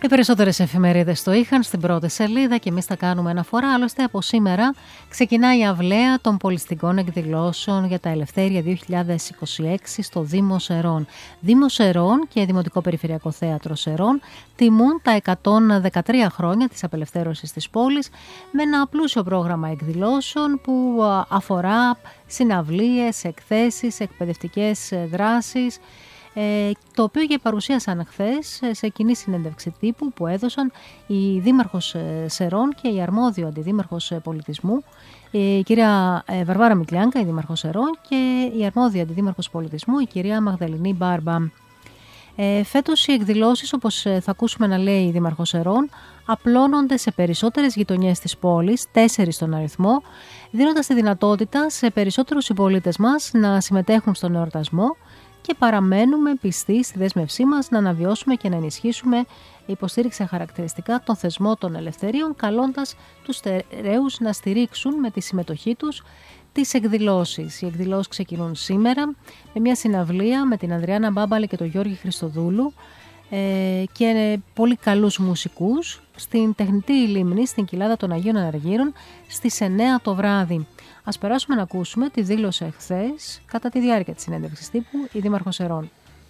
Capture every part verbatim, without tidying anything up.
Οι περισσότερες εφημερίδες το είχαν στην πρώτη σελίδα και εμείς θα κάνουμε αναφορά. Άλλωστε από σήμερα ξεκινάει η αυλαία των πολιστικών εκδηλώσεων για τα Ελευθέρια δύο χιλιάδες είκοσι έξι στο Δήμο Σερών. Δήμο Σερών και Δημοτικό Περιφερειακό Θέατρο Σερών τιμούν τα εκατόν δεκατρία χρόνια της απελευθέρωσης της πόλης με ένα πλούσιο πρόγραμμα εκδηλώσεων που αφορά συναυλίες, εκθέσεις, εκπαιδευτικές δράσεις, Ε, το οποίο και παρουσίασαν χθες σε κοινή συνέντευξη τύπου που έδωσαν η Δήμαρχος Σερών και η αρμόδιο Αντιδήμαρχος Πολιτισμού, η κυρία Βαρβάρα Μικλιάνκα, η Δήμαρχος Σερών, και η αρμόδια Αντιδήμαρχος Πολιτισμού, η κυρία Μαγδαληνή Μπάρμπα. Ε, φέτος οι εκδηλώσεις, όπως θα ακούσουμε να λέει η Δήμαρχος Σερών, απλώνονται σε περισσότερες γειτονιές της πόλης, τέσσερις στον αριθμό, δίνοντας τη δυνατότητα σε περισσότερους συμπολίτες μας να συμμετέχουν στον εορτασμό, και παραμένουμε πιστοί στη δέσμευσή μας να αναβιώσουμε και να ενισχύσουμε, υποστήριξε χαρακτηριστικά τον θεσμό των ελευθερίων, καλώντας τους στερέους να στηρίξουν με τη συμμετοχή τους τις εκδηλώσεις. Οι εκδηλώσεις ξεκινούν σήμερα με μια συναυλία με την Ανδριάννα Μπάμπαλη και τον Γιώργη Χριστοδούλου ε, και πολύ καλούς μουσικούς στην τεχνητή λίμνη στην κοιλάδα των Αγίων Αναργύρων στις εννέα το βράδυ. Ας περάσουμε να ακούσουμε τη δήλωση εχθές κατά τη διάρκεια της συνέντευξης τύπου η Δήμαρχος Σερών.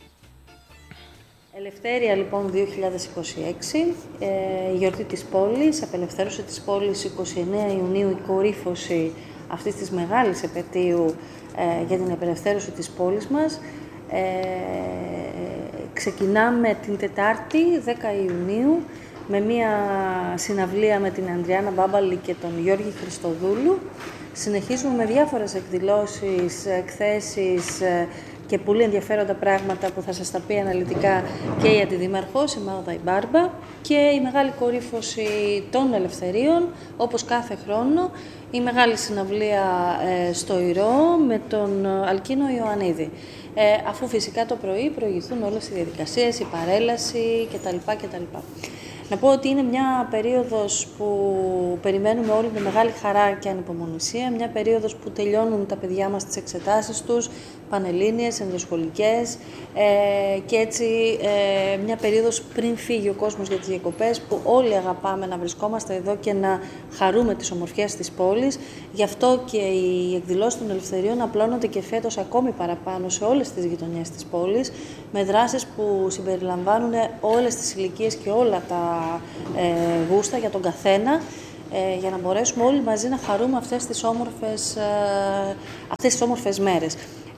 Ελευθέρια λοιπόν δύο χιλιάδες είκοσι έξι, ε, η γιορτή της πόλης, απελευθέρωση της πόλης εικοστή ενάτη Ιουνίου, η κορύφωση αυτής της μεγάλης επετείου ε, για την απελευθέρωση της πόλης μας. Ε, ξεκινάμε την Τετάρτη δέκα Ιουνίου με μια συναυλία με την Ανδριάννα Μπάμπαλη και τον Γιώργη Χριστοδούλου. Συνεχίζουμε με διάφορες εκδηλώσεις, εκθέσεις και πολύ ενδιαφέροντα πράγματα που θα σας τα πει αναλυτικά και η Αντιδήμαρχος, η Μάγδα η Μπάρμπα, και η μεγάλη κορύφωση των ελευθερίων, όπως κάθε χρόνο, η μεγάλη συναυλία ε, στο Ηρώ με τον Αλκίνο Ιωαννίδη. Ε, αφού φυσικά το πρωί προηγηθούν όλες οι διαδικασίες, η παρέλαση κτλ. κτλ. Να πω ότι είναι μια περίοδος που περιμένουμε όλοι με μεγάλη χαρά και ανυπομονησία, μια περίοδος που τελειώνουν τα παιδιά μας τις εξετάσεις τους, πανελλήνιες, ενδοσχολικές ε, και έτσι ε, μια περίοδος πριν φύγει ο κόσμος για τις διακοπές που όλοι αγαπάμε να βρισκόμαστε εδώ και να χαρούμε τις ομορφιές της πόλης. Γι' αυτό και οι εκδηλώσεις των ελευθεριών απλώνονται και φέτος ακόμη παραπάνω σε όλες τις γειτονιές της πόλης, με δράσεις που συμπεριλαμβάνουν όλες τις ηλικίες και όλα τα ε, γούστα για τον καθένα, ε, για να μπορέσουμε όλοι μαζί να χαρούμε αυτές τις όμορφες, ε, αυτές τις όμορφες μέρες.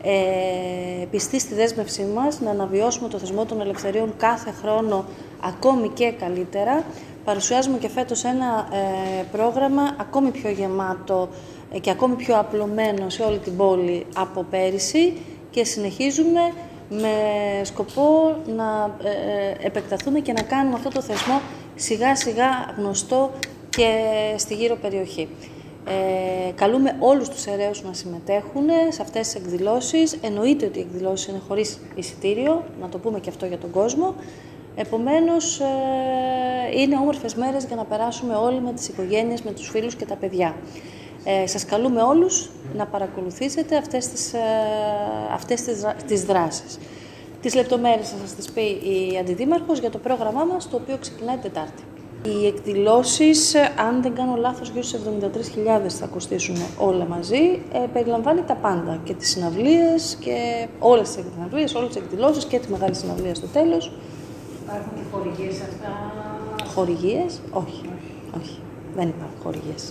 Ε, πιστοί στη δέσμευσή μας να αναβιώσουμε το θεσμό των ελευθερίων κάθε χρόνο ακόμη και καλύτερα, παρουσιάζουμε και φέτος ένα ε, πρόγραμμα ακόμη πιο γεμάτο ε, και ακόμη πιο απλωμένο σε όλη την πόλη από πέρυσι και συνεχίζουμε με σκοπό να ε, επεκταθούμε και να κάνουμε αυτό το θεσμό σιγά σιγά γνωστό και στη γύρω περιοχή. Ε, καλούμε όλους τους ερέους να συμμετέχουν σε αυτές τις εκδηλώσεις. Εννοείται ότι οι εκδηλώσεις είναι χωρίς εισιτήριο, να το πούμε και αυτό για τον κόσμο. Επομένως, ε, είναι όμορφες μέρες για να περάσουμε όλοι με τις οικογένειες, με τους φίλους και τα παιδιά. Ε, σας καλούμε όλους να παρακολουθήσετε αυτές τις, ε, αυτές τις, τις δράσεις. Τις λεπτομέρειες θα σας τις πει η Αντιδήμαρχος για το πρόγραμμά μας, το οποίο ξεκινάει Τετάρτη. Οι εκδηλώσεις, αν δεν κάνω λάθος, γύρω στις εβδομήντα τρεις χιλιάδες θα κοστίσουν όλα μαζί. Ε, περιλαμβάνει τα πάντα, και τις συναυλίες και όλες τις συναυλίες, όλες τις εκδηλώσεις και τη μεγάλη συναυλία στο τέλος. Υπάρχουν και χορηγίες αυτά? Χορηγίες? Όχι. Όχι. Όχι. Δεν υπάρχουν χορηγίες.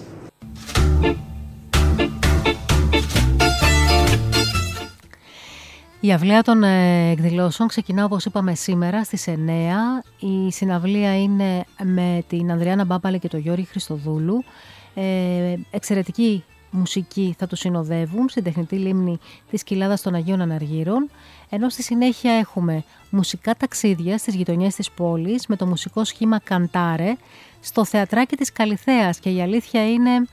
Η αυλαία των εκδηλώσεων ξεκινά, όπως είπαμε, σήμερα στις εννέα. Η συναυλία είναι με την Ανδριάννα Μπάμπαλη και τον Γιώργη Χριστοδούλου. Ε, εξαιρετική μουσική θα τους συνοδεύουν στην τεχνητή λίμνη της κοιλάδας των Αγίων Αναργύρων, ενώ στη συνέχεια έχουμε μουσικά ταξίδια στις γειτονιές της πόλης με το μουσικό σχήμα Καντάρε στο θεατράκι της Καλιθέας, και η αλήθεια είναι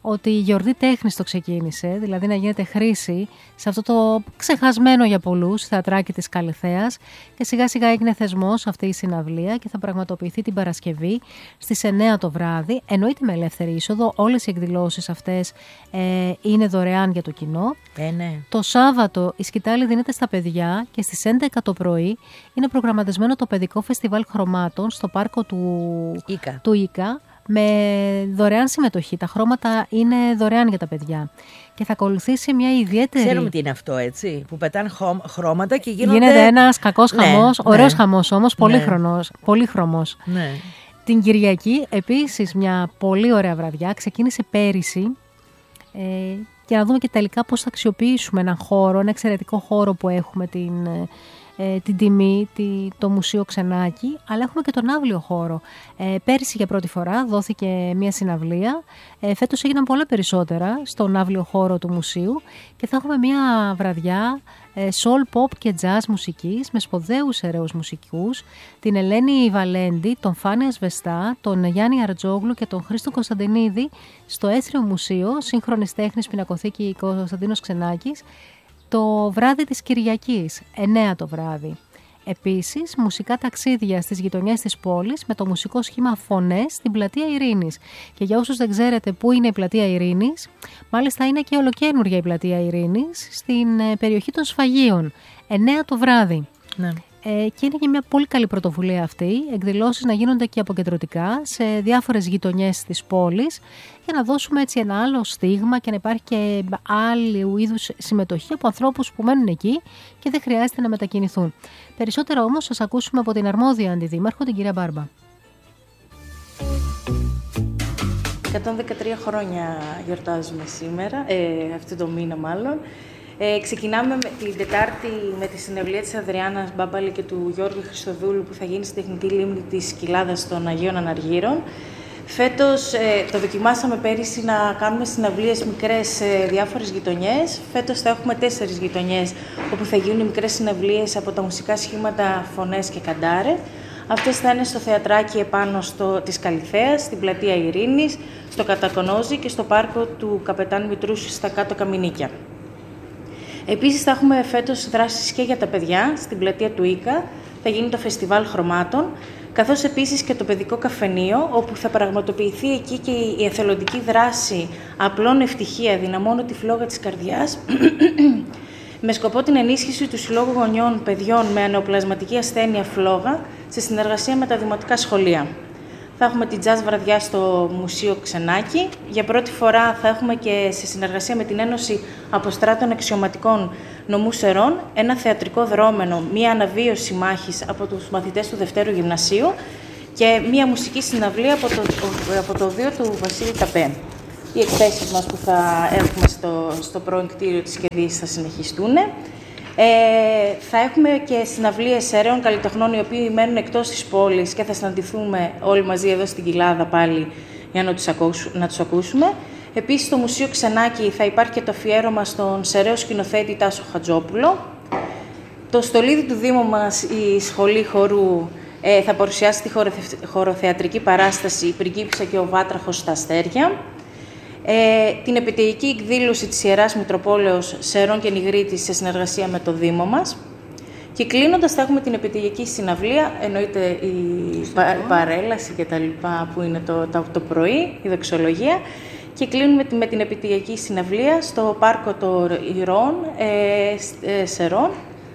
ότι η γιορτή τέχνης το ξεκίνησε, δηλαδή να γίνεται χρήση σε αυτό το ξεχασμένο για πολλούς θεατράκι της Καλιθέας, και σιγά σιγά έγινε θεσμός αυτή η συναυλία και θα πραγματοποιηθεί την Παρασκευή στις εννιά το βράδυ. Εννοείται με ελεύθερη είσοδο, όλες οι εκδηλώσεις αυτές ε, είναι δωρεάν για το κοινό. Ε, ναι. Το Σάββατο η σκητάλη δίνεται στα παιδιά και στις έντεκα το πρωί είναι προγραμματισμένο το παιδικό φεστιβάλ χρωμάτων στο πάρκο του Ίκα. Του Ίκα, με δωρεάν συμμετοχή. Τα χρώματα είναι δωρεάν για τα παιδιά. Και θα ακολουθήσει μια ιδιαίτερη... Ξέρουμε τι είναι αυτό, έτσι, που πετάνε χρώματα και γίνονται... Γίνεται ένας κακός ναι, χαμός, ναι. ωραίος χαμός όμως, πολύχρονος, ναι. πολύχρωμος. Ναι. Την Κυριακή, επίσης μια πολύ ωραία βραδιά, ξεκίνησε πέρυσι, ε, για να δούμε και τελικά πώς θα αξιοποιήσουμε έναν χώρο, ένα εξαιρετικό χώρο που έχουμε, την... Ε, την τιμή, τη, το Μουσείο Ξενάκη, αλλά έχουμε και τον αύλιο χώρο. Ε, πέρυσι για πρώτη φορά δόθηκε μια συναυλία. Ε, φέτος έγιναν πολλά περισσότερα στον αύλιο χώρο του μουσείου και θα έχουμε μια βραδιά ε, soul, pop και jazz μουσικής με σπουδαίους ερέους μουσικούς, την Ελένη Βαλέντη, τον Φάνη Ασβεστά, τον Γιάννη Αρτζόγλου και τον Χρήστο Κωνσταντινίδη στο Έθριο Μουσείο Σύγχρονης Τέχνης Πινακοθήκη Κωνσταντίνος Ξενάκης, το βράδυ της Κυριακής, εννιά το βράδυ. Επίσης, μουσικά ταξίδια στις γειτονιές της πόλης με το μουσικό σχήμα Φωνές στην Πλατεία Ειρήνης. Και για όσους δεν ξέρετε πού είναι η Πλατεία Ειρήνης, μάλιστα είναι και ολοκαίνουργια η Πλατεία Ειρήνης στην περιοχή των Σφαγείων, εννιά το βράδυ. Ναι. Ε, και είναι και μια πολύ καλή πρωτοβουλία αυτή, εκδηλώσεις να γίνονται και αποκεντρωτικά σε διάφορες γειτονιές της πόλης, για να δώσουμε έτσι ένα άλλο στίγμα και να υπάρχει και άλλου είδους συμμετοχή από ανθρώπους που μένουν εκεί και δεν χρειάζεται να μετακινηθούν. Περισσότερα όμως σας ακούσουμε από την αρμόδια αντιδήμαρχο, την κυρία Μπάρμπα. εκατόν δεκατρία χρόνια γιορτάζουμε σήμερα, ε, αυτό το μήνα μάλλον. Ε, ξεκινάμε με την Τετάρτη με τη συναυλία της Ανδριάννας Μπάμπαλη και του Γιώργου Χριστοδούλου που θα γίνει στη τεχνητή λίμνη της Κοιλάδας των Αγίων Αναργύρων. Φέτος ε, το δοκιμάσαμε πέρυσι να κάνουμε συναυλίες μικρές σε διάφορες γειτονιές. Φέτος θα έχουμε τέσσερις γειτονιές όπου θα γίνουν μικρές συναυλίες από τα μουσικά σχήματα Φωνές και Καντάρε. Αυτές θα είναι στο θεατράκι επάνω στο, της Καλιθέας, στην Πλατεία Ειρήνης, στο Κατακονόζι και στο πάρκο του Καπετάν Μητρούση στα Κάτω Καμινίκια. Επίσης θα έχουμε φέτος δράσεις και για τα παιδιά στην Πλατεία του Ίκα, θα γίνει το Φεστιβάλ Χρωμάτων, καθώς επίσης και το παιδικό καφενείο, όπου θα πραγματοποιηθεί εκεί και η εθελοντική δράση «Απλών ευτυχία, δυναμώνω τη φλόγα της καρδιάς», με σκοπό την ενίσχυση του Συλλόγου Γονιών Παιδιών με Ανεοπλασματική Ασθένεια Φλόγα, σε συνεργασία με τα δημοτικά σχολεία. Θα έχουμε την jazz βραδιά στο Μουσείο Ξενάκη. Για πρώτη φορά θα έχουμε και σε συνεργασία με την Ένωση Αποστράτων Αξιωματικών Νομού Σερών ένα θεατρικό δρόμενο, μία αναβίωση μάχης από τους μαθητές του Δευτέρου Γυμνασίου και μία μουσική συναυλία από το, από το οδείο του Βασίλη Ταπέ. Οι εκθέσεις μας που θα έχουμε στο, στο πρώην κτίριο της Κεδής θα συνεχιστούν. Ε, θα έχουμε και συναυλίες αιρέων καλλιτεχνών οι οποίοι μένουν εκτός της πόλης και θα συναντηθούμε όλοι μαζί εδώ στην Κοιλάδα πάλι για να τους, ακούσου, να τους ακούσουμε. Επίσης, στο Μουσείο Ξενάκη θα υπάρχει και το αφιέρωμα στον σεραίο σκηνοθέτη Τάσο Χατζόπουλο. Το στολίδι του Δήμου μας, η Σχολή Χορού, ε, θα παρουσιάσει τη χωροθεατρική παράσταση «Η Πριγκίπισσα και ο Βάτραχος στα Αστέρια». Ε, την επιτεϊκή εκδήλωση της Ιεράς Μητροπόλεως Σερών και Νιγρίτης σε συνεργασία με το Δήμο μας. Και κλείνοντας θα έχουμε την επιτεϊκή συναυλία, εννοείται η πα, παρέλαση και τα λοιπά που είναι το, το, το πρωί, η δοξολογία. Και κλείνουμε με την επιτεϊκή συναυλία στο Πάρκο των Ηρών ε, ε, Σερών.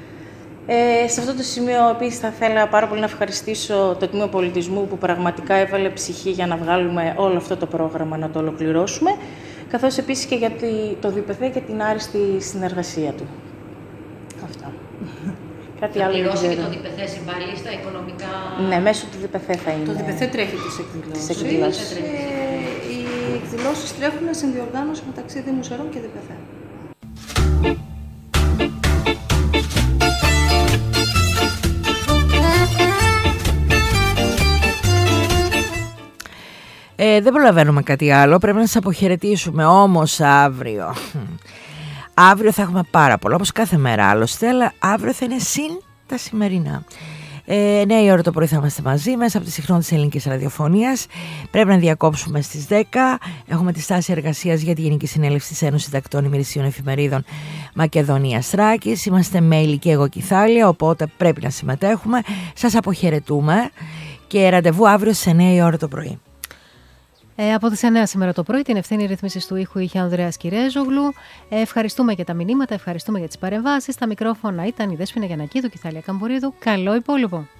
Ε, σε αυτό το σημείο επίσης θα ήθελα πάρα πολύ να ευχαριστήσω το Τμήμα Πολιτισμού που πραγματικά έβαλε ψυχή για να βγάλουμε όλο αυτό το πρόγραμμα, να το ολοκληρώσουμε, καθώς επίσης και για το ΔΙΠΕΘΕ και την άριστη συνεργασία του. Αυτά. Κάτι θα άλλο πληρώσει δεν και ξέρω. το ΔΙΠΕΘΕ συμβάλλει στα οικονομικά... Ναι, μέσω του ΔΙΠΕΘΕ θα είναι. Το ΔΙΠΕΘΕ τρέχει τις εκδηλώσεις. Τις εκδηλώσεις. Ε, οι εκδηλώσεις τρέχουν σε συνδιοργάνωση μεταξύ Δήμου Σερών και ΔΙΠΕΘΕ. Ε, δεν προλαβαίνουμε κάτι άλλο, πρέπει να σας αποχαιρετήσουμε όμως αύριο. Αύριο θα έχουμε πάρα πολλά, όπως κάθε μέρα άλλωστε, αλλά αύριο θα είναι συν τα σημερινά. Ε, εννιά η ώρα το πρωί θα είμαστε μαζί μέσα από τη συχνότητα της ελληνικής ραδιοφωνίας. Πρέπει να διακόψουμε στις δέκα. Έχουμε τη στάση εργασίας για τη Γενική Συνέλευση της Ένωσης Συντακτών Ημερησίων Εφημερίδων Μακεδονίας Θράκης. Είμαστε μέλη και εγώ και η Θάλια, οπότε πρέπει να συμμετέχουμε. Σας αποχαιρετούμε και ραντεβού αύριο στις εννιά η ώρα το πρωί. Ε, από τις εννιά σήμερα το πρωί την ευθύνη ρύθμισης του ήχου είχε ο Ανδρέας Κυρέζογλου. Ε, ευχαριστούμε για τα μηνύματα, ευχαριστούμε για τις παρεμβάσεις. Τα μικρόφωνα ήταν η Δέσποινα Γιαννακίδου και η Θάλια Καμπουρίδου. Καλό υπόλοιπο.